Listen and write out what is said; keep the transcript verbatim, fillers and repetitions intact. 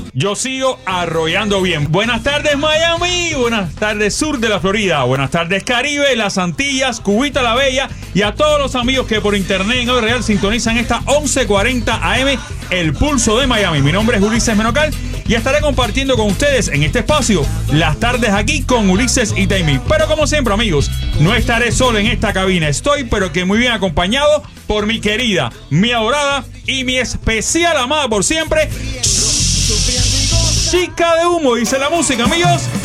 Yo sigo arrollando bien. Buenas tardes, Miami. Buenas tardes, sur de la Florida. Buenas tardes, Caribe, las Antillas, Cubita la Bella. Y a todos los amigos que por internet en Hoy Real sintonizan esta once cuarenta A M, El Pulso de Miami. Mi nombre es Ulises Menocal y estaré compartiendo con ustedes en este espacio las tardes aquí con Ulises y Taimi. Pero como siempre, amigos, no estaré solo en esta cabina. Estoy, pero que muy bien acompañado por mi querida, mi adorada y mi especial amada por siempre, chica de humo, dice la música, amigos.